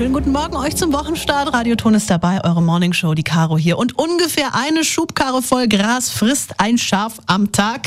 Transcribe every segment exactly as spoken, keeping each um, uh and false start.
Schönen guten Morgen euch zum Wochenstart. Radioton ist dabei, eure Morningshow, die Caro hier. Und ungefähr eine Schubkarre voll Gras frisst ein Schaf am Tag.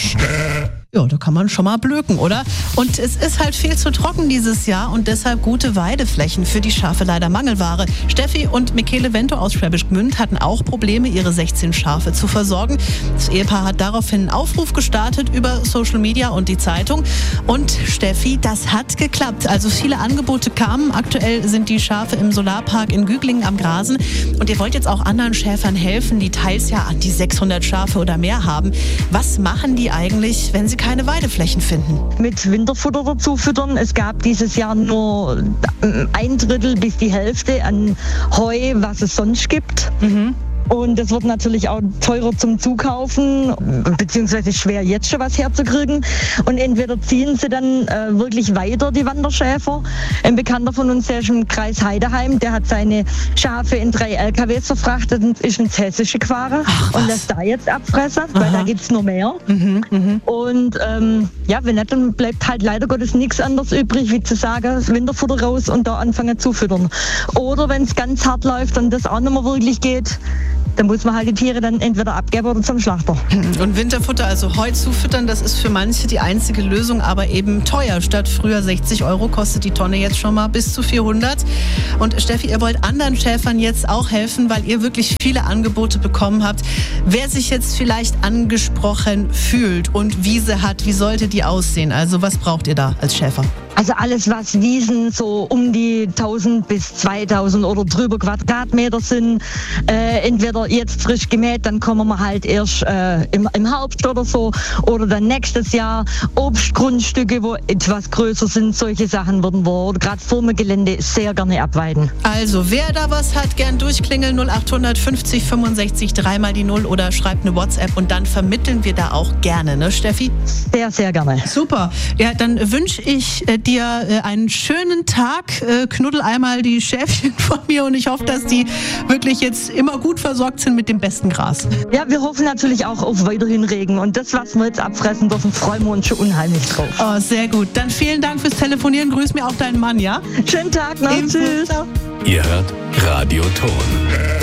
Ja, da kann man schon mal blöken, oder? Und es ist halt viel zu trocken dieses Jahr und deshalb gute Weideflächen für die Schafe leider Mangelware. Steffi und Michele Vento aus Schwäbisch Gmünd hatten auch Probleme, ihre sechzehn Schafe zu versorgen. Das Ehepaar hat daraufhin einen Aufruf gestartet über Social Media und die Zeitung. Und Steffi, das hat geklappt. Also viele Angebote kamen. Aktuell sind die Schafe im Solarpark in Güglingen am Grasen. Und ihr wollt jetzt auch anderen Schäfern helfen, die teils ja an die sechshundert Schafe oder mehr haben. Was machen die eigentlich, wenn sie keine Weideflächen finden? Mit Winterfutter dazu füttern. Es gab dieses Jahr nur ein Drittel bis die Hälfte an Heu, was es sonst gibt. Mhm. Und es wird natürlich auch teurer zum Zukaufen, beziehungsweise schwer jetzt schon was herzukriegen. Und entweder ziehen sie dann äh, wirklich weiter, die Wanderschäfer. Ein Bekannter von uns, der ist im Kreis Heideheim, der hat seine Schafe in drei L K Ws verfrachtet und ist ins Hessische gefahren. Ach, und lässt da jetzt abfressen, weil da gibt's noch mehr. Mhm, mh. Und ähm, ja, wenn nicht, dann bleibt halt leider Gottes nichts anderes übrig, wie zu sagen, das Winterfutter raus und da anfangen zu füttern. Oder wenn es ganz hart läuft und das auch nicht mehr wirklich geht, dann muss man halt die Tiere dann entweder abgeben oder zum Schlachter. Und Winterfutter, also Heu zufüttern, das ist für manche die einzige Lösung, aber eben teuer. Statt früher sechzig Euro kostet die Tonne jetzt schon mal bis zu vierhundert. Und Steffi, ihr wollt anderen Schäfern jetzt auch helfen, weil ihr wirklich viele Angebote bekommen habt. Wer sich jetzt vielleicht angesprochen fühlt und Wiese hat, wie sollte die aussehen? Also was braucht ihr da als Schäfer? Also alles, was Wiesen so um die tausend bis zweitausend oder drüber Quadratmeter sind, äh, entweder jetzt frisch gemäht, dann kommen wir halt erst äh, im, im Herbst oder so, oder dann nächstes Jahr. Obstgrundstücke, wo etwas größer sind, solche Sachen würden wir gerade vor dem Gelände sehr gerne abweiden. Also wer da was hat, gern durchklingeln null achthundert fünfzig fünfundsechzig dreimal die null oder schreibt eine WhatsApp und dann vermitteln wir da auch gerne, ne Steffi? Sehr, sehr gerne. Super. Ja, dann wünsche ich äh, dir äh, einen schönen Tag. Äh, knuddel einmal die Schäfchen von mir und ich hoffe, dass die wirklich jetzt immer gut versorgt sind mit dem besten Gras. Ja, wir hoffen natürlich auch auf weiterhin Regen und das, was wir jetzt abfressen dürfen, freuen wir uns schon unheimlich drauf. Oh, sehr gut. Dann vielen Dank fürs Telefonieren. Grüß mir auch deinen Mann, ja? Schönen Tag noch. Ebenso. Tschüss. Ciao. Ihr hört Radioton.